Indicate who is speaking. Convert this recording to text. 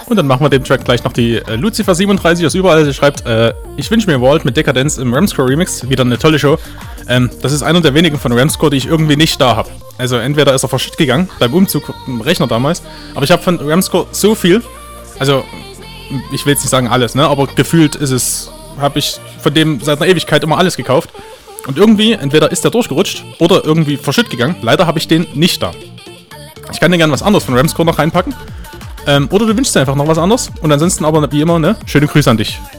Speaker 1: Und dann machen wir dem Track gleich noch die Lucifer37 aus überall. Sie schreibt, ich wünsche mir Vault mit Decadence im Ramscore Remix. Wieder eine tolle Show. Das ist einer der wenigen von Ramscore, die ich irgendwie nicht da habe. Also entweder ist er verschütt gegangen, beim Umzug im Rechner damals. Aber ich habe von Ramscore so viel. Also, ich will jetzt nicht sagen alles, ne? Aber gefühlt habe ich von dem seit einer Ewigkeit immer alles gekauft. Und irgendwie, entweder ist der durchgerutscht oder irgendwie verschütt gegangen. Leider habe ich den nicht da. Ich kann dir gerne was anderes von Ramscore noch reinpacken. Oder du wünschst dir einfach noch was anderes. Und ansonsten aber wie immer, ne? Schöne Grüße an dich.